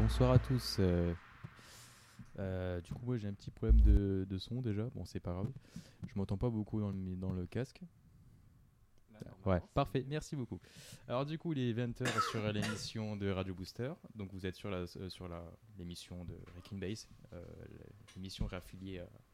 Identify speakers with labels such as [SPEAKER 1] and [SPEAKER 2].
[SPEAKER 1] bonsoir à tous. Du coup, moi j'ai un petit problème de son déjà. Bon, c'est pas grave. Je m'entends pas beaucoup dans le casque. Ouais, parfait, merci beaucoup. Alors, du coup, il est 20h sur l'émission de Radio Booster. Donc, vous êtes sur l'émission de Wrecking Base, l'émission réaffiliée